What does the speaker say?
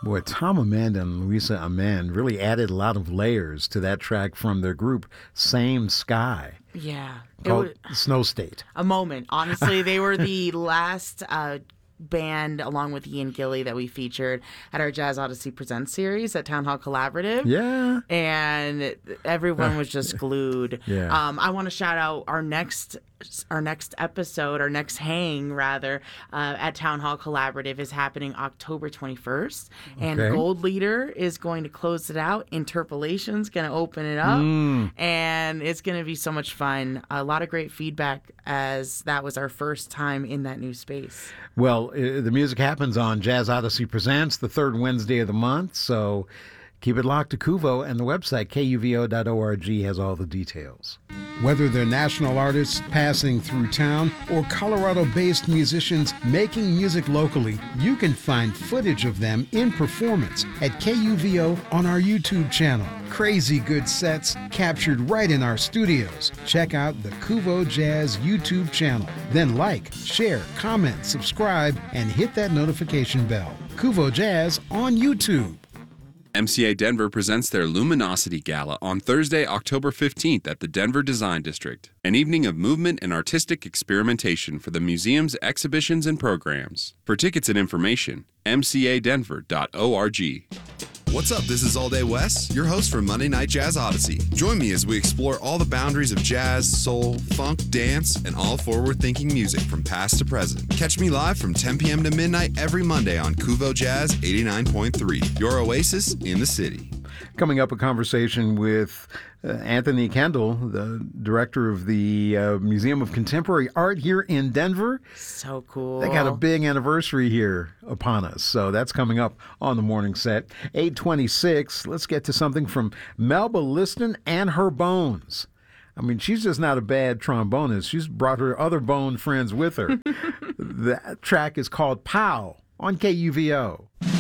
Boy, Tom Amanda and Louisa Amand really added a lot of layers to that track from their group Same Sky, Yeah. called Snow State. A moment. Honestly, they were the last band, along with Ian Gilly, that we featured at our Jazz Odyssey Presents series at Town Hall Collaborative. Yeah. And everyone was just glued. Yeah. I want to shout out our next episode, our next hang rather, at Town Hall Collaborative is happening October 21st, and Okay. Gold Leader is going to close it out. Interpolation's going to open it up, and it's going to be so much fun. A lot of great feedback, as that was our first time in that new space. Well, the music happens on Jazz Odyssey Presents the third Wednesday of the month, so keep it locked to Kuvo, and the website, kuvo.org, has all the details. Whether they're national artists passing through town or Colorado-based musicians making music locally, you can find footage of them in performance at KUVO on our YouTube channel. Crazy good sets captured right in our studios. Check out the Kuvo Jazz YouTube channel. Then like, share, comment, subscribe, and hit that notification bell. Kuvo Jazz on YouTube. MCA Denver presents their Luminosity Gala on Thursday, October 15th at the Denver Design District, an evening of movement and artistic experimentation for the museum's exhibitions and programs. For tickets and information, mcadenver.org. What's up? This is All Day Wes, your host for Monday Night Jazz Odyssey. Join me as we explore all the boundaries of jazz, soul, funk, dance, and all forward-thinking music from past to present. Catch me live from 10 p.m. to midnight every Monday on Kuvo Jazz 89.3, your oasis in the city. Coming up, a conversation with Anthony Kendall, the director of the Museum of Contemporary Art here in Denver. So cool. They got a big anniversary here upon us, so that's coming up on the morning set. 8:26, let's get to something from Melba Liston and her bones. I mean, she's just not a bad trombonist. She's brought her other bone friends with her. The track is called Pow on KUVO.